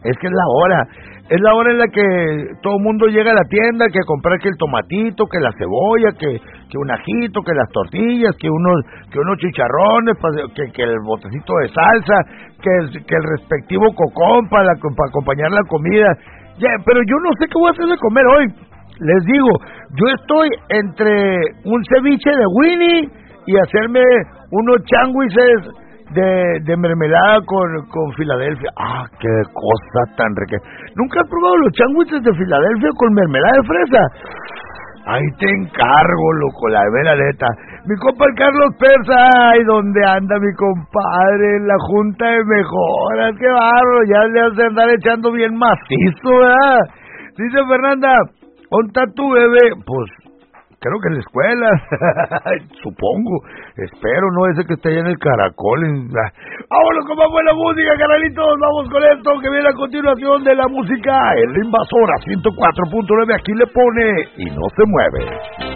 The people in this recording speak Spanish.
Es que es la hora en la que todo el mundo llega a la tienda, que comprar que el tomatito, que la cebolla, que un ajito, que las tortillas, que unos chicharrones, que el botecito de salsa, que el respectivo cocón para acompañar la comida. Pero yo no sé qué voy a hacer de comer hoy. Les digo, yo estoy entre un ceviche de Winnie y hacerme unos changuises de mermelada con Filadelfia. ¡Ah, qué cosa tan rica! ¿Nunca has probado los changuises de Filadelfia con mermelada de fresa? Ahí te encargo, loco, la vera neta. Mi compa el Carlos Persa, ay, ¿dónde anda mi compadre? En la junta de mejoras, qué barro, ya le has de andar echando bien macizo, ¿verdad? Dice Fernanda, ¿dónde está tu bebé? Pues creo que en la escuela, supongo, espero, no ese que está allá en el Caracol. Vámonos con más buena música, carnalitos, vamos con esto que viene a continuación de la música, el Invasora 104.9, aquí le pone y no se mueve.